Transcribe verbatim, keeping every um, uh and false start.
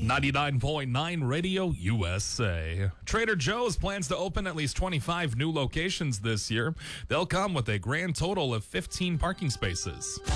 ninety-nine point nine Radio U S A. Trader Joe's plans to open at least twenty-five new locations this year. They'll come with a grand total of fifteen parking spaces.